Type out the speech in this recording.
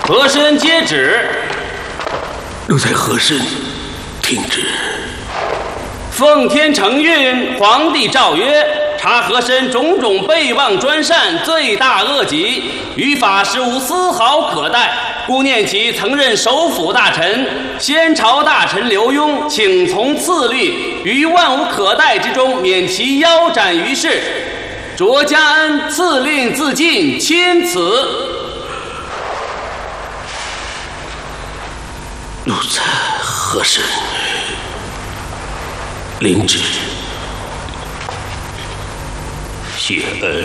和珅接旨。 奴才和珅听旨。 奉天承运，皇帝诏曰：查和珅种种悖妄专擅，罪大恶极，于法实无丝毫可待。故念其曾任首辅大臣、先朝大臣刘墉，请从次律，于万无可待之中，免其腰斩于市。卓嘉恩赐令自尽，钦此。 奴才和珅领旨，谢恩。